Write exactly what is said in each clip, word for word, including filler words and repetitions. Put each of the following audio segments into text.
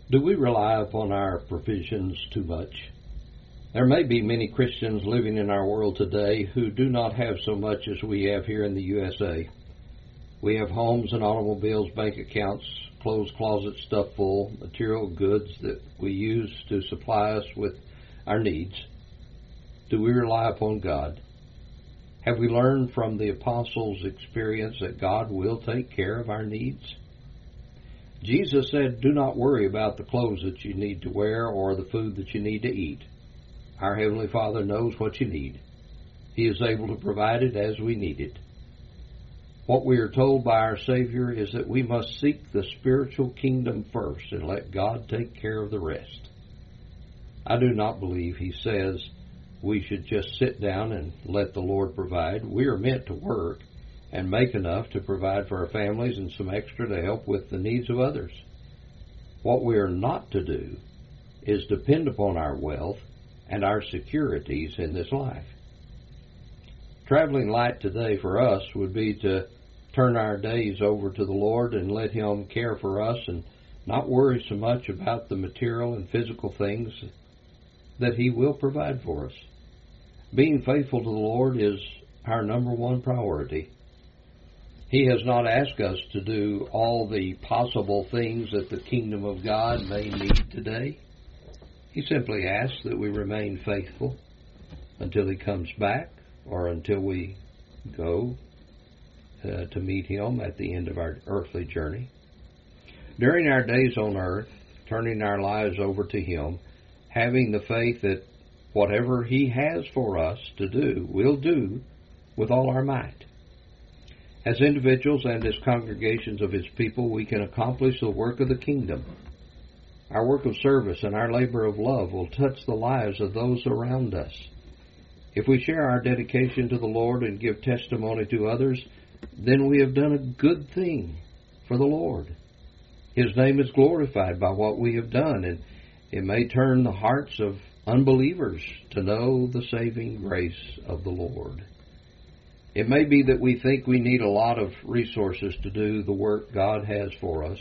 Do we rely upon our provisions too much? There may be many Christians living in our world today who do not have so much as we have here in the U S A. We have homes and automobiles, bank accounts, clothes closets stuffed full, material goods that we use to supply us with our needs. Do we rely upon God? Have we learned from the apostles' experience that God will take care of our needs? Jesus said, "Do not worry about the clothes that you need to wear or the food that you need to eat. Our Heavenly Father knows what you need. He is able to provide it as we need it." What we are told by our Savior is that we must seek the spiritual kingdom first and let God take care of the rest. I do not believe He says we should just sit down and let the Lord provide. We are meant to work and make enough to provide for our families and some extra to help with the needs of others. What we are not to do is depend upon our wealth and our securities in this life. Traveling light today for us would be to turn our days over to the Lord and let Him care for us and not worry so much about the material and physical things that He will provide for us. Being faithful to the Lord is our number one priority. He has not asked us to do all the possible things that the kingdom of God may need today. He simply asks that we remain faithful until He comes back or until we go uh, to meet Him at the end of our earthly journey. During our days on earth, turning our lives over to Him, having the faith that whatever He has for us to do, we'll do with all our might. As individuals and as congregations of His people, we can accomplish the work of the kingdom. Our work of service and our labor of love will touch the lives of those around us. If we share our dedication to the Lord and give testimony to others, then we have done a good thing for the Lord. His name is glorified by what we have done, and it may turn the hearts of unbelievers to know the saving grace of the Lord. It may be that we think we need a lot of resources to do the work God has for us.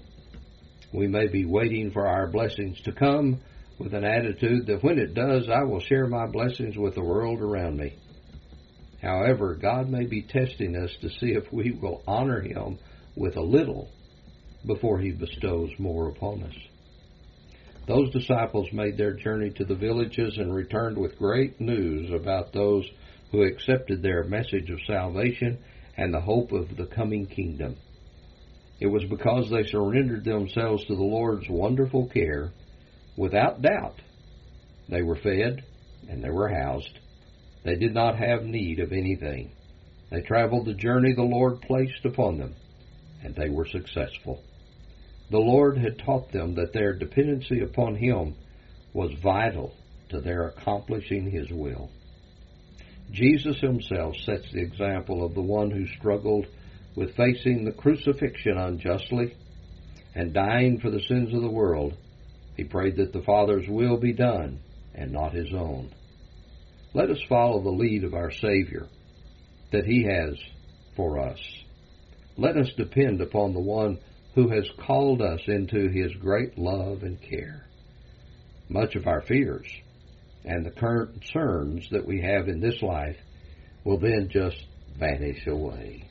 We may be waiting for our blessings to come with an attitude that when it does, I will share my blessings with the world around me. However, God may be testing us to see if we will honor Him with a little before He bestows more upon us. Those disciples made their journey to the villages and returned with great news about those who accepted their message of salvation and the hope of the coming kingdom. It was because they surrendered themselves to the Lord's wonderful care. Without doubt, they were fed and they were housed. They did not have need of anything. They traveled the journey the Lord placed upon them, and they were successful. The Lord had taught them that their dependency upon Him was vital to their accomplishing His will. Jesus Himself sets the example of the one who struggled with facing the crucifixion unjustly and dying for the sins of the world. He prayed that the Father's will be done and not His own. Let us follow the lead of our Savior that He has for us. Let us depend upon the one who has called us into His great love and care. Much of our fears and the concerns that we have in this life will then just vanish away.